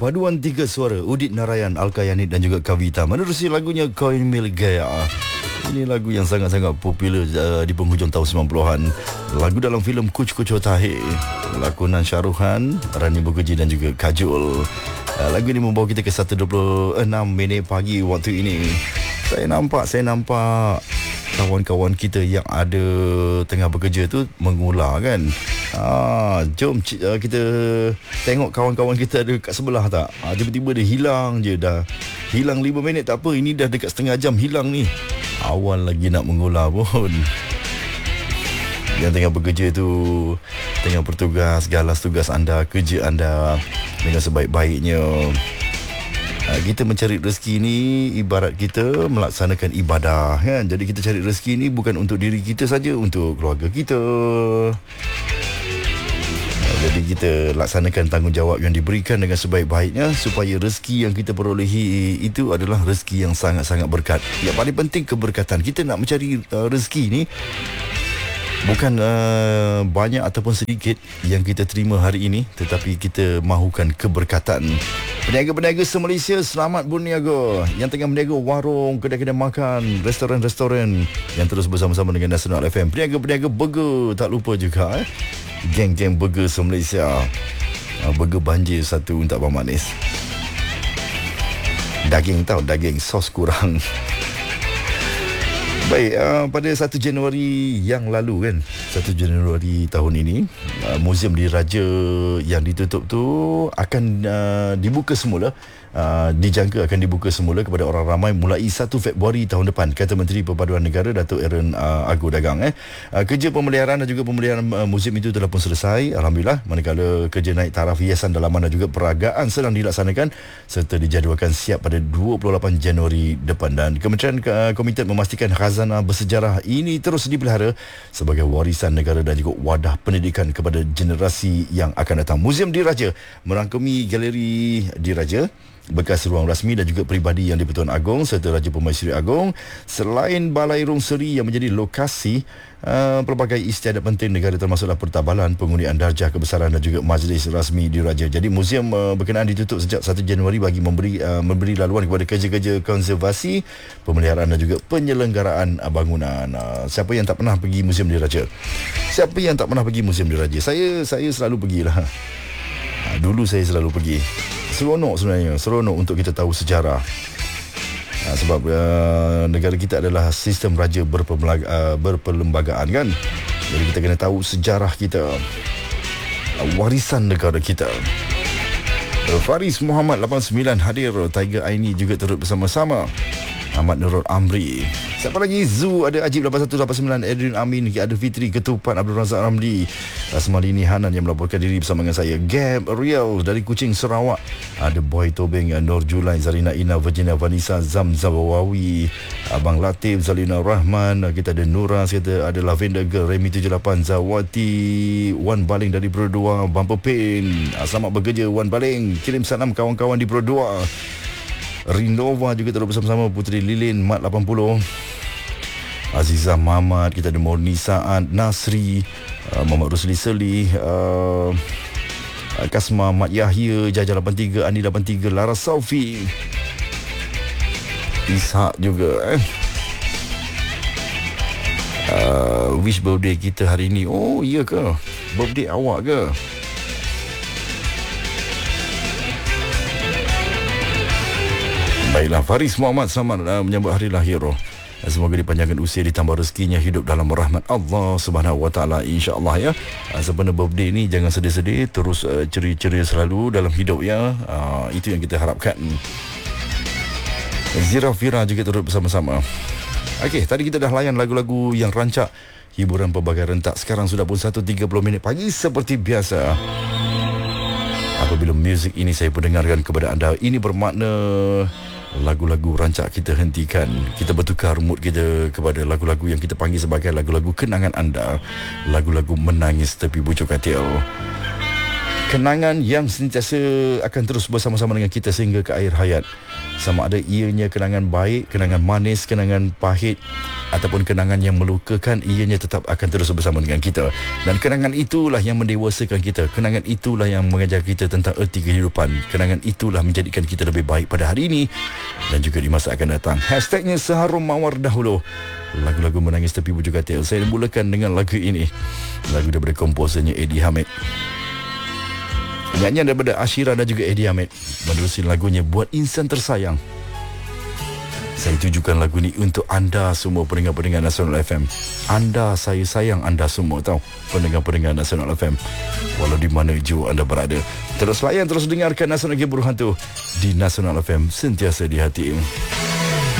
Paduan tiga suara Udit Narayan, Alka Yanit dan juga Kavita menerusi lagunya Koin Milik Gaya. Ini lagu yang sangat-sangat popular di penghujung tahun 90-an. Lagu dalam filem Kuch Kuch Hota Hai, lakonan Shahruhan, Rani Mukerji dan juga Kajol. Lagu ini membawa kita ke 1.26 minit pagi waktu ini. Saya nampak kawan-kawan kita yang ada tengah bekerja tu mengular kan. Jom kita tengok kawan-kawan kita ada kat sebelah tak. Tiba-tiba dia hilang je dah. Hilang 5 minit tak apa, ini dah dekat setengah jam hilang ni. Awal lagi nak mengular pun. Yang tengah bekerja tu, tengah bertugas, galas tugas anda, kerja anda dengan sebaik-baiknya. Kita mencari rezeki ni ibarat kita melaksanakan ibadah kan. Jadi kita cari rezeki ni bukan untuk diri kita saja, untuk keluarga kita. Jadi kita laksanakan tanggungjawab yang diberikan dengan sebaik-baiknya supaya rezeki yang kita perolehi itu adalah rezeki yang sangat-sangat berkat. Yang paling penting keberkatan. Kita nak mencari rezeki ni bukan banyak ataupun sedikit yang kita terima hari ini, tetapi kita mahukan keberkatan. Peniaga-peniaga se-Malaysia, selamat berniaga. Yang tengah berniaga warung, kedai-kedai makan, restoran-restoran yang terus bersama-sama dengan Nasional FM. Peniaga-peniaga burger, tak lupa juga geng-geng burger se-Malaysia. Burger banjir satu untuk Abang Manis. Daging sos kurang. Baik, pada 1 Januari yang lalu kan, 1 Januari tahun ini, Muzium Diraja yang ditutup tu akan dibuka semula. Dijangka akan dibuka semula kepada orang ramai mulai 1 Februari tahun depan, kata Menteri Perpaduan Negara Datuk Aaron Agu Dagang. Kerja pemeliharaan dan juga pemeliharaan muzium itu telah pun selesai, alhamdulillah, manakala kerja naik taraf hiasan dalaman dan juga peragaan sedang dilaksanakan serta dijadualkan siap pada 28 Januari depan. Dan Kementerian komited memastikan khazanah bersejarah ini terus dipelihara sebagai warisan negara dan juga wadah pendidikan kepada generasi yang akan datang. Muzium Diraja merangkumi Galeri Diraja, bekas ruang rasmi dan juga peribadi yang di-Pertuan Agong serta Raja Pemaisuri Agong, selain Balai Rung Seri yang menjadi lokasi pelbagai istiadat penting negara termasuklah pertabalan, pengundian darjah kebesaran dan juga majlis rasmi diraja. Jadi muzium berkenaan ditutup sejak 1 Januari bagi memberi laluan kepada kerja-kerja konservasi, pemeliharaan dan juga penyelenggaraan bangunan. Siapa yang tak pernah pergi Muzium Diraja? Siapa yang tak pernah pergi Muzium Diraja? Saya selalu pergilah. Dulu saya selalu pergi. Seronok sebenarnya, seronok untuk kita tahu sejarah. Sebab negara kita adalah sistem raja berperlembagaan kan. Jadi kita kena tahu sejarah kita, warisan negara kita. Faris Muhammad 89 hadir. Tiger Aini juga turut bersama-sama. Ahmad Nurul Amri. Siapa lagi? Zu, ada Ajib 8189, Adrian Amin, ada Fitri Ketupan, Abdul Razak Ramli, Asmalini Hanan yang melaporkan diri bersama dengan saya. Gab Riel dari Kuching Sarawak, ada Boy Tobing, Nur Julai, Zarina Ina, Virginia Vanessa, Zamzawawi, Abang Latif, Zalina Rahman, kita ada Nura, kita ada Lavender Girl, Remy 78, Zawati, Wan Baling dari Berdua, Bumper Pain. Selamat bekerja Wan Baling, kirim salam kawan-kawan di Berdua. Rindova juga terus bersama-sama, Putri Lilin, Mat 80, Azizah Muhammad, kita ada Morni Saad, Nasri, Muhammad Rusli Selih, Kasma Mat Yahya, Jaja 83, Ani 83, Lara Saufi, Ishak juga wish birthday kita hari ini. Oh iya ke? Birthday awak ke? Baiklah, Faris Muhammad, selamat menyambut hari lahir. Semoga dipanjangkan usia, ditambah rezekinya, hidup dalam rahmat Allah Subhanahu Wa Taala, insya-Allah ya. Sebenarnya birthday ni jangan sedih-sedih, terus ceria-ceria selalu dalam hidup ya. Itu yang kita harapkan. Zira Fira juga turut bersama-sama. Okey, tadi kita dah layan lagu-lagu yang rancak hiburan pelbagai rentak. Sekarang sudah pun 1.30 minit pagi seperti biasa. Apabila muzik ini saya pendengarkan kepada anda, ini bermakna lagu-lagu rancak kita hentikan. Kita bertukar mood kita kepada lagu-lagu yang kita panggil sebagai lagu-lagu kenangan anda, lagu-lagu menangis tepi bujuk katil. Kenangan yang sentiasa akan terus bersama-sama dengan kita sehingga ke akhir hayat. Sama ada ianya kenangan baik, kenangan manis, kenangan pahit ataupun kenangan yang melukakan, ianya tetap akan terus bersama dengan kita. Dan kenangan itulah yang mendewasakan kita. Kenangan itulah yang mengajar kita tentang erti kehidupan. Kenangan itulah menjadikan kita lebih baik pada hari ini dan juga di masa akan datang. Hashtagnya Seharum Mawar Dahulu. Lagu-lagu menangis tepi bujur katil. Saya mulakan dengan lagu ini. Lagu daripada komposernya Eddie Hamid. Nyanyian daripada Ashira dan juga Eddie Hamid menerusi lagunya Buat Insan Tersayang. Saya tujukan lagu ni untuk anda semua pendengar-pendengar Nasional FM. Anda, saya sayang anda semua tahu, pendengar-pendengar Nasional FM. Walau di mana jua anda berada, terus layan, terus dengarkan Nasional Game Berhantu di Nasional FM, sentiasa di hati.